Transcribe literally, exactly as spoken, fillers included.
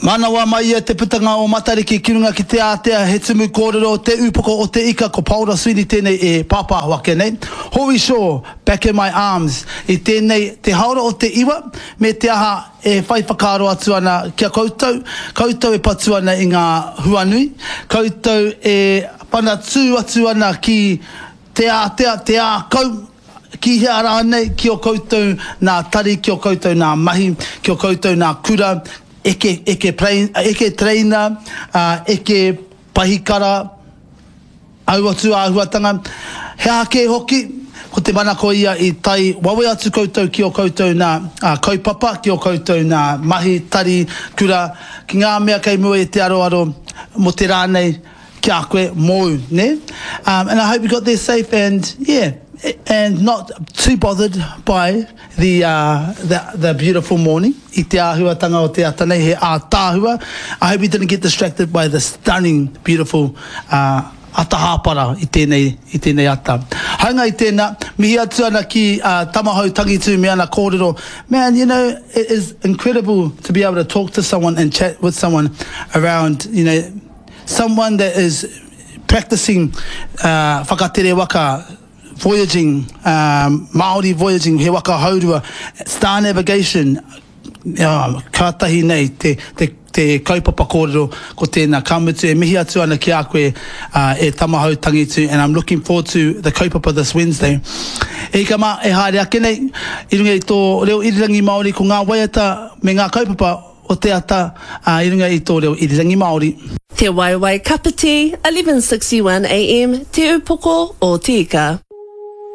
Manawa mai e te putanga o Matariki ki runga ki te atea he tumu kōrero te upoko o te ika ko Paula Sweeney tēnei e pāpā wake nei. Howie Shaw, Back in My Arms, i tēnei te haora o te iwa, me te aha e whai whakaro atu ana kia koutou. Koutou e patu ana i ngā huanui. Koutou e pana tū atu ana ki te atea, te a kou. Ki hea rānei, ki o koutou nā tari, ki o koutou nā mahi, ki o koutou nā kura, eke, eke, prain, eke treina, uh, eke pahikara, au atu āhuatanga. Hea ke hoki, ko te manako ia i tai wawe atu koutou ki o koutou nā uh, kaupapa, ki o koutou nā mahi, tari, kura, ki ngā mea kei mua e te aroaro mo te rānei ki a koe mou, ne? Um, and I hope you got there safe and, yeah, and not too bothered by the uh, the, the beautiful morning. I te āhuatanga o te atanei he ātāhua. I hope you didn't get distracted by the stunning, beautiful uh, atahapara i tēnei, i tēnei ata. Haunga i tēnā, mihi atu ana ki uh, tamahau tangitu me ana kōrero. Man, you know, it is incredible to be able to talk to someone and chat with someone around, you know, someone that is practicing uh, whakatere waka, voyaging, um, Māori voyaging, he waka haurua, star navigation, uh, kātahi nei, te, te, te kaupapa kōrero ko tēnā kamutu, e mihi atu ana ki a koe uh, e tamahau tangitu, and I'm looking forward to the kaupapa this Wednesday. E ka mā, e haere ake nei, i runga i tō reo irirangi Māori ko ngā waiata me ngā kaupapa o te ata, uh, i runga i tō reo irirangi Māori. Te Waiwai Kapiti, eleven sixty-one A M, Te Upoko o Te Ika.